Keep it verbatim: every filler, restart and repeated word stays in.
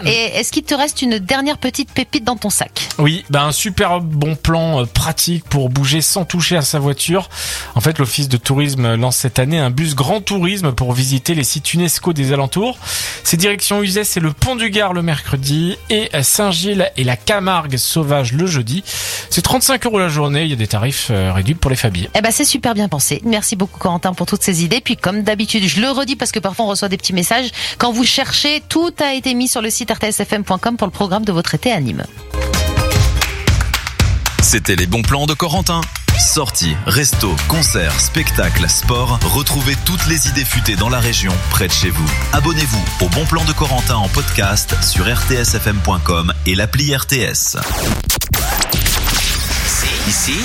Et est-ce qu'il te reste une dernière petite pépite dans ton sac ? Oui, bah un super bon plan euh, pratique pour bouger sans toucher à sa voiture. En fait, l'Office de tourisme lance cette année un bus Grand Tourisme pour visiter les sites UNESCO des alentours. C'est direction Uzès, c'est le Pont du Gard le mercredi et Saint-Gilles et la Camargue sauvage le jeudi. C'est trente-cinq euros la journée, il y a des tarifs euh, réduits pour les familles. Eh ben c'est super bien pensé. Merci beaucoup Corentin pour toutes ces idées. Puis comme d'habitude, je le redis parce que parfois on reçoit des petits messages. Quand vous cherchez, tout a été mis sur le site r t s f m point com pour le programme de votre été à Nîmes. C'était les bons plans de Corentin. Sorties, restos, concerts, spectacles, sport, retrouvez toutes les idées futées dans la région, près de chez vous. Abonnez-vous au Bon Plan de Corentin en podcast sur r t s f m point com et l'appli R T S. C'est ici